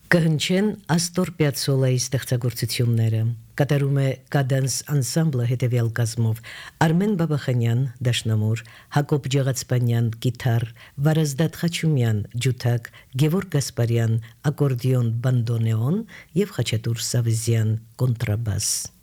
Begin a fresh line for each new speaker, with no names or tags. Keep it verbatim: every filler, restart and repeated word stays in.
Կհնչեն Աստոր Պիացոլայի ստեղծագործությունները։ Կատարում է Կադանս անսամբլը հետևյալ կազմով՝ Արմեն Բաբախանյան դաշնամուր, Հակոբ Ջեղացպանյան կիթառ, Վարազդատ Խաչումյան ջութակ, Գևորգ Գասպարյան ակորդիոն բանդոնեոն եւ Խաչատուր Սավզյան կոնտրաբաս։